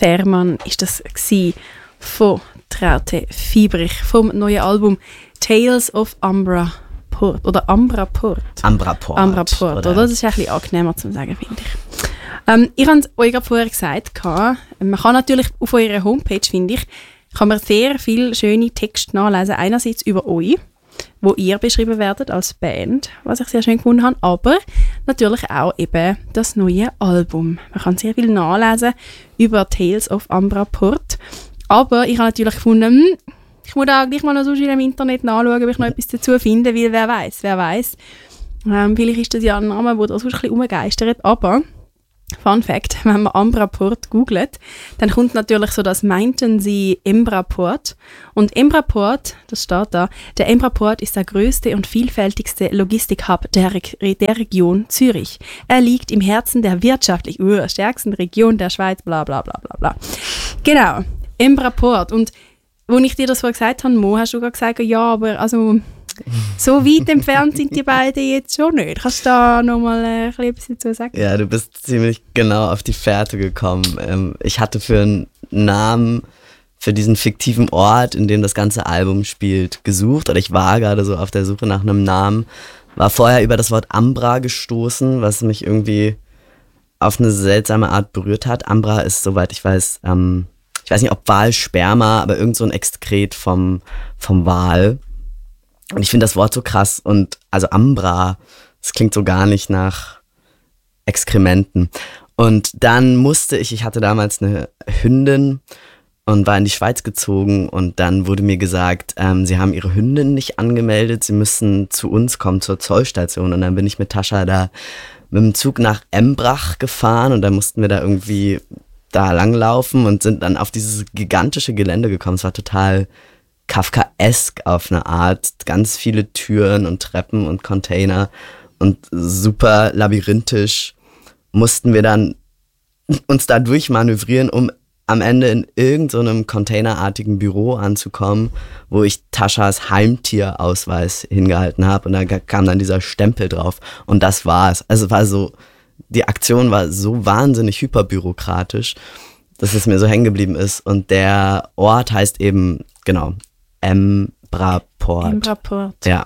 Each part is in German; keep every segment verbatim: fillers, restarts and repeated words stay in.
Fährmann ist das gewesen, von Traute Fiebrich vom neuen Album Tales of Ambra Port oder Ambra Port. Ambra Port. Ambra Port, oder? Das ist ein bisschen angenehmer zu sagen, finde ich. Ähm, ihr habt euch gerade vorher gesagt, man kann natürlich auf eurer Homepage, finde ich, kann man sehr viele schöne Texte nachlesen. Einerseits über euch, wo ihr beschrieben werdet als Band, was ich sehr schön gefunden habe, aber natürlich auch eben das neue Album. Man kann sehr viel nachlesen über Tales of Ambra Port. Aber ich habe natürlich gefunden, hm, ich muss da gleich mal noch so im Internet nachschauen, ob ich noch etwas dazu finde, weil wer weiß, wer weiß. Ähm, vielleicht ist das ja ein Name, der da so ein bisschen rumgeistert, aber Fun Fact, wenn man Ambra Port googelt, dann kommt natürlich so, das meinten sie Embra Port. Und Embra Port, das steht da, der Embra Port ist der größte und vielfältigste Logistik-Hub der, Re- der Region Zürich. Er liegt im Herzen der wirtschaftlich uh, stärksten Region der Schweiz, bla bla bla bla bla. Genau, Embra Port. Und als ich dir das vorher gesagt habe, Mo, hast du gerade gesagt, ja, aber also so weit entfernt sind die beiden jetzt schon nicht. Kannst du da nochmal äh, etwas dazu sagen? Ja, du bist ziemlich genau auf die Fährte gekommen. Ähm, ich hatte für einen Namen für diesen fiktiven Ort, in dem das ganze Album spielt, gesucht. Oder ich war gerade so auf der Suche nach einem Namen. War vorher über das Wort Ambra gestoßen, was mich irgendwie auf eine seltsame Art berührt hat. Ambra ist, soweit ich weiß, ähm, ich weiß nicht, ob Walsperma, aber irgend so ein Exkret vom, vom Wal. Und ich finde das Wort so krass und also Ambra, das klingt so gar nicht nach Exkrementen. Und dann musste ich, ich hatte damals eine Hündin und war in die Schweiz gezogen und dann wurde mir gesagt, ähm, sie haben ihre Hündin nicht angemeldet, sie müssen zu uns kommen, zur Zollstation. Und dann bin ich mit Tascha da mit dem Zug nach Embrach gefahren und dann mussten wir da irgendwie da langlaufen und sind dann auf dieses gigantische Gelände gekommen. Es war total Kafkaesk auf eine Art, ganz viele Türen und Treppen und Container und super labyrinthisch mussten wir dann uns da durchmanövrieren, um am Ende in irgendeinem containerartigen Büro anzukommen, wo ich Taschas Heimtierausweis hingehalten habe und da kam dann dieser Stempel drauf und das war's. Also es war so, die Aktion war so wahnsinnig hyperbürokratisch, dass es mir so hängen geblieben ist und der Ort heißt eben, genau, Embra Port. Embra Port. Ja.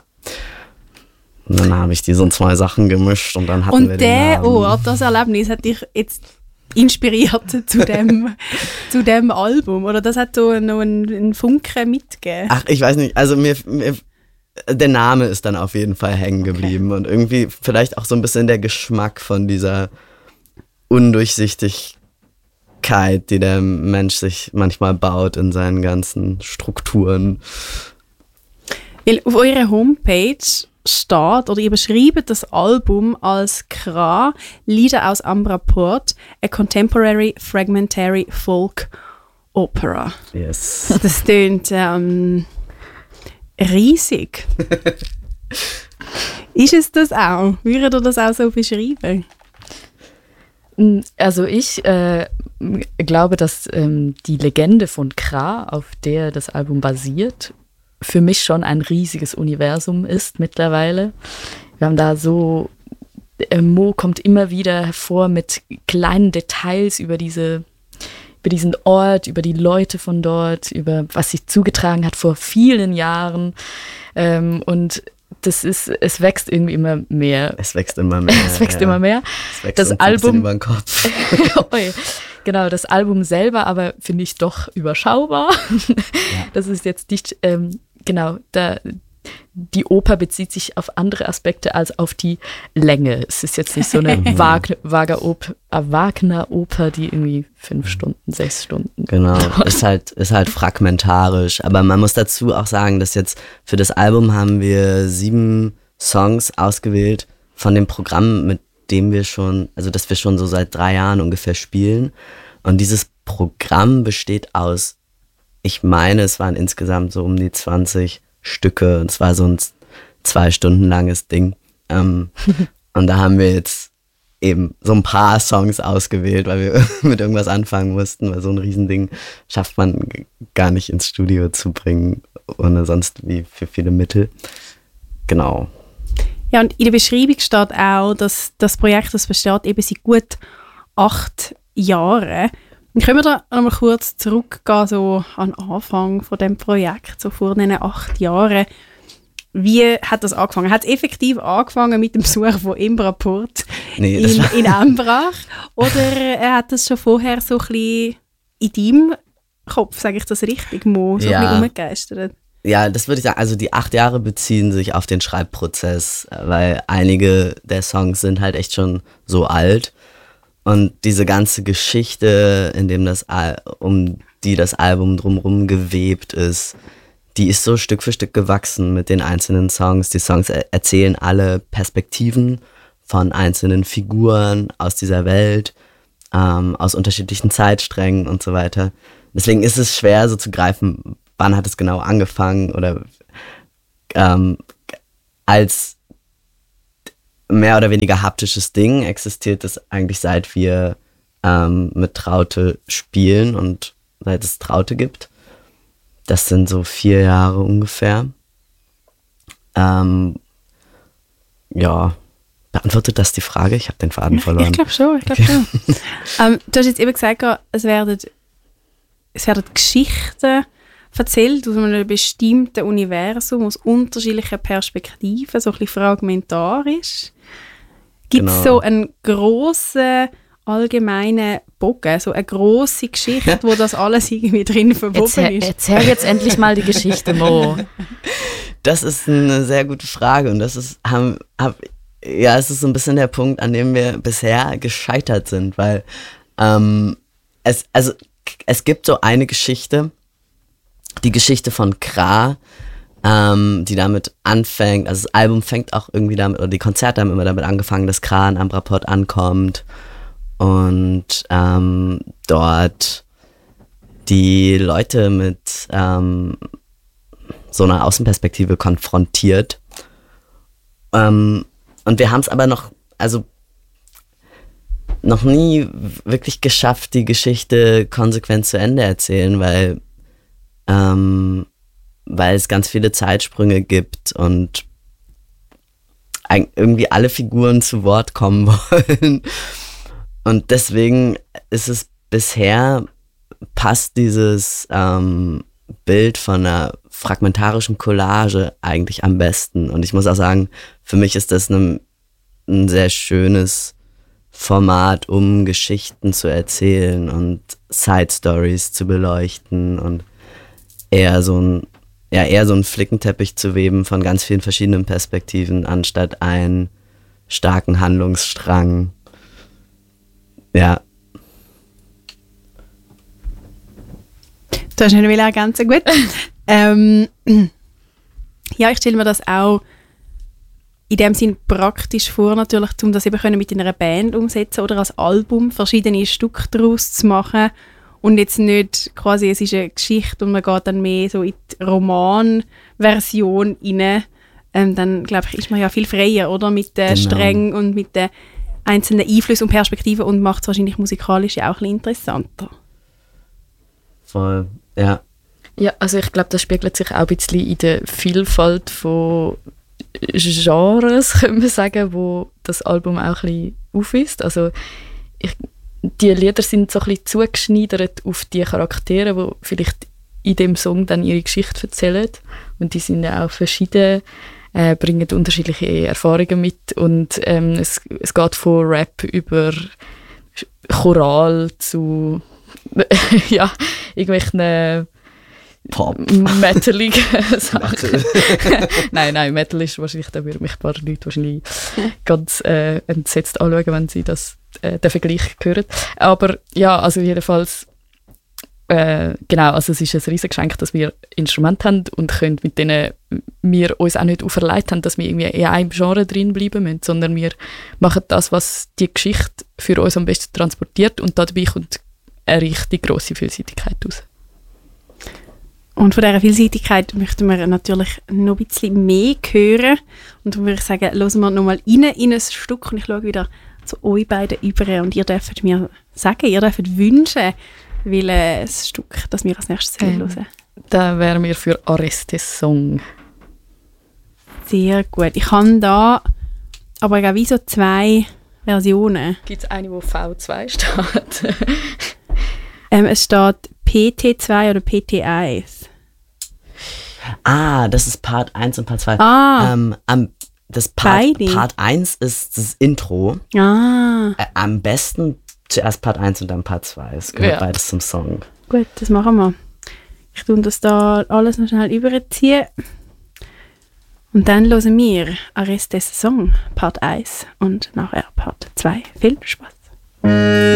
Und dann habe ich diese zwei Sachen gemischt und dann hatten und wir den der Namen. Ort, das Erlebnis hat dich jetzt inspiriert zu dem, zu dem Album? Oder das hat so noch einen, einen Funken mitgegeben? Ach, ich weiß nicht. Also mir, mir der Name ist dann auf jeden Fall hängen geblieben okay. Und irgendwie vielleicht auch so ein bisschen der Geschmack von dieser Undurchsichtigkeit, die der Mensch sich manchmal baut in seinen ganzen Strukturen. Weil auf eurer Homepage steht, oder ihr beschreibt das Album als Kra, Lieder aus Ambra Port, a Contemporary Fragmentary Folk Opera. Yes. Das klingt ähm, riesig. Ist es das auch? Würdet ihr das auch so beschreiben? Also ich äh, glaube, dass ähm, die Legende von Kra, auf der das Album basiert, für mich schon ein riesiges Universum ist mittlerweile. Wir haben da so, äh, Mo kommt immer wieder hervor mit kleinen Details über diese, über diesen Ort, über die Leute von dort, über was sich zugetragen hat vor vielen Jahren. Ähm, und das ist, es wächst irgendwie immer mehr. Es wächst immer mehr. es wächst ja. immer mehr. Es wächst das ein Album über den Kopf. Oi. Genau, das Album selber aber finde ich doch überschaubar. Ja. Das ist jetzt nicht, ähm, genau, da, die Oper bezieht sich auf andere Aspekte als auf die Länge. Es ist jetzt nicht so eine Wagner, Wagner, Oper, Wagner Oper, die irgendwie fünf Stunden, sechs Stunden Genau, dauert. ist halt, ist halt fragmentarisch. Aber man muss dazu auch sagen, dass jetzt für das Album haben wir sieben Songs ausgewählt von dem Programm, mit dem wir schon, also das wir schon so seit drei Jahren ungefähr spielen. Und dieses Programm besteht aus, ich meine, es waren insgesamt so um die zwanzig Stücke und es war so ein zwei Stunden langes Ding. Ähm, und da haben wir jetzt eben so ein paar Songs ausgewählt, weil wir mit irgendwas anfangen mussten, weil so ein Riesending schafft man gar nicht ins Studio zu bringen, ohne sonst wie für viele Mittel. Genau. Ja, und in der Beschreibung steht auch, dass das Projekt, das besteht eben seit gut acht Jahren. Können wir da nochmal kurz zurückgehen, so an den Anfang von dem Projekt, so vor diesen acht Jahren. Wie hat das angefangen? Hat es effektiv angefangen mit dem Besuch von Imbraport Nee, in, in Embrach? Oder äh, hat das schon vorher so ein bisschen in deinem Kopf, sage ich das richtig, Mo, so Ja. ein bisschen rumgegeistert? Ja, das würde ich sagen. Also die acht Jahre beziehen sich auf den Schreibprozess, weil einige der Songs sind halt echt schon so alt. Und diese ganze Geschichte, in dem das Al- um die das Album drumherum gewebt ist, die ist so Stück für Stück gewachsen mit den einzelnen Songs. Die Songs er- erzählen alle Perspektiven von einzelnen Figuren aus dieser Welt, ähm, aus unterschiedlichen Zeitsträngen und so weiter. Deswegen ist es schwer so zu greifen, wann hat es genau angefangen oder ähm, als mehr oder weniger haptisches Ding existiert es eigentlich seit wir ähm, mit Traute spielen und seit es Traute gibt. Das sind so vier Jahre ungefähr. Ähm, ja, beantwortet das die Frage? Ich habe den Faden verloren. Ich glaube schon, ich glaube schon. ähm, du hast jetzt eben gesagt, es werden, es werden Geschichten erzählt aus einem bestimmten Universum, aus unterschiedlichen Perspektiven, so ein bisschen fragmentarisch. Gibt es Genau. so einen grossen, allgemeinen Bogen, so eine grosse Geschichte, wo das alles irgendwie drin verwoben Erzähl, ist? erzähl jetzt endlich mal die Geschichte, Mo. Das ist eine sehr gute Frage und das ist, haben, hab, ja, es ist so ein bisschen der Punkt, an dem wir bisher gescheitert sind, weil ähm, es, also, es gibt so eine Geschichte, die Geschichte von Kra, ähm, die damit anfängt, also das Album fängt auch irgendwie damit, oder die Konzerte haben immer damit angefangen, dass Kra in Ambraport ankommt und ähm, dort die Leute mit ähm, so einer Außenperspektive konfrontiert. Ähm, und wir haben es aber noch, also noch nie wirklich geschafft, die Geschichte konsequent zu Ende erzählen, weil ähm, weil es ganz viele Zeitsprünge gibt und eig- irgendwie alle Figuren zu Wort kommen wollen. Und deswegen ist es bisher, passt dieses ähm, Bild von einer fragmentarischen Collage eigentlich am besten. Und ich muss auch sagen, für mich ist das ein, ein sehr schönes Format, um Geschichten zu erzählen und Side Stories zu beleuchten und eher so ein, ja, eher so einen Flickenteppich zu weben von ganz vielen verschiedenen Perspektiven, anstatt einen starken Handlungsstrang. Ja. Du hast nicht ergänzen, gut. ähm, ja, ich stelle mir das auch in dem Sinn praktisch vor, natürlich, um das eben können mit einer Band umsetzen oder als Album verschiedene Stücke daraus zu machen und jetzt nicht quasi, es ist eine Geschichte und man geht dann mehr so in die Romanversion rein, ähm, dann glaube ich, ist man ja viel freier, oder, mit den Genau. Strängen und mit den einzelnen Einflüssen und Perspektiven und macht es wahrscheinlich musikalisch ja auch ein bisschen interessanter. Voll, ja. Ja, also ich glaube, das spiegelt sich auch ein bisschen in der Vielfalt von Genres, können wir sagen, wo das Album auch ein bisschen aufweist. Also ich, die Lieder sind so ein bisschen zugeschneidert auf die Charaktere, die vielleicht in dem Song dann ihre Geschichte erzählen. Und die sind ja auch verschieden, äh, bringen unterschiedliche Erfahrungen mit. Und ähm, es, es geht von Rap über Choral zu ja, irgendwelchen Pop. metaligen Sachen. nein, nein, Metal ist wahrscheinlich, da würden mich ein paar Leute wahrscheinlich ganz äh, entsetzt anschauen, wenn sie das, äh, den Vergleich hören. Aber ja, also jedenfalls, äh, genau, also es ist ein riesiges Geschenk, dass wir Instrumente haben und können mit denen wir uns auch nicht auferlegt haben, dass wir irgendwie in einem Genre drin bleiben müssen, sondern wir machen das, was die Geschichte für uns am besten transportiert und dabei kommt eine richtig grosse Vielseitigkeit aus. Und von dieser Vielseitigkeit möchten wir natürlich noch ein bisschen mehr hören. Und dann würde ich sagen, hören wir nochmal rein in ein Stück und ich schaue wieder zu euch beiden über und ihr dürft mir sagen, ihr dürft wünschen, welches Stück das wir als nächstes Ähm, hören. Da wären wir für Orestes Song. Sehr gut. Ich habe da aber auch wie so zwei Versionen. Gibt es eine, wo V zwei steht? Ähm, es steht P T zwei oder P T eins. Ah, das ist Part eins und Part zwei. Ah. Ähm, am, das Part, Beide. Part eins ist das Intro. Ah, Äh, am besten zuerst Part eins und dann Part zwei. Es gehört Ja. beides zum Song. gut, das machen wir. Ich tue das da alles noch schnell überziehen. Und dann hören wir Arestes Song, Part eins und nachher Part zwei. Viel Spaß.